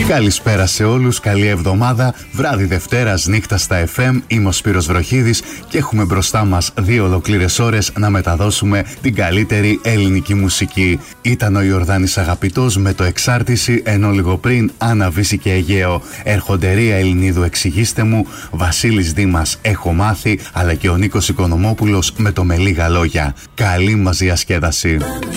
Καλησπέρα σε όλους, καλή εβδομάδα, βράδυ Δευτέρας, νύχτα στα FM. Είμαι ο Σπύρος Βροχίδης και έχουμε μπροστά μας 2 ολοκλήρες ώρες να μεταδώσουμε την καλύτερη ελληνική μουσική. Ήταν ο Ιορδάνης Αγαπητός με το Εξάρτηση, ενώ λίγο πριν Άννα Βύση και Αιγαίο. Έρχονται Ρία Ελληνίδου Εξηγήστε μου, Βασίλης Δήμας Έχω Μάθει, αλλά και ο Νίκος Οικονομόπουλος με το Με Λίγα Λόγια. Καλή μας διασκέδαση.